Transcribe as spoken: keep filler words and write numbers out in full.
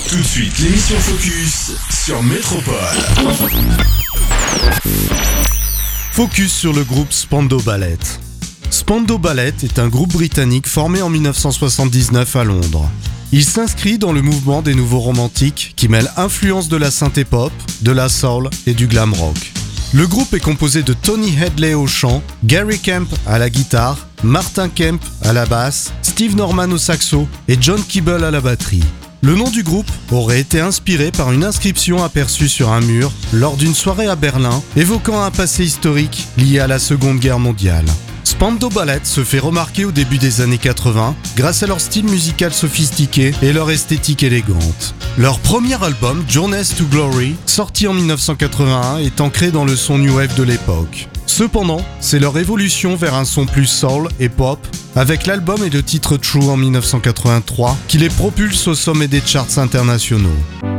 Tout de suite, l'émission Focus sur Métropole. Focus sur le groupe Spandau Ballet. Spandau Ballet est un groupe britannique formé en dix-neuf cent soixante-dix-neuf à Londres. Il s'inscrit dans le mouvement des nouveaux romantiques qui mêlent influence de la synthé-pop, de la soul et du glam rock. Le groupe est composé de Tony Hadley au chant, Gary Kemp à la guitare, Martin Kemp à la basse, Steve Norman au saxo et John Keeble à la batterie. Le nom du groupe aurait été inspiré par une inscription aperçue sur un mur lors d'une soirée à Berlin, évoquant un passé historique lié à la Seconde Guerre mondiale. Spandau Ballet se fait remarquer au début des années quatre-vingts grâce à leur style musical sophistiqué et leur esthétique élégante. Leur premier album, Journeys to Glory, sorti en dix-neuf cent quatre-vingt-un, est ancré dans le son new wave de l'époque. Cependant, c'est leur évolution vers un son plus soul et pop, avec l'album et le titre True en dix-neuf cent quatre-vingt-trois, qui les propulse au sommet des charts internationaux.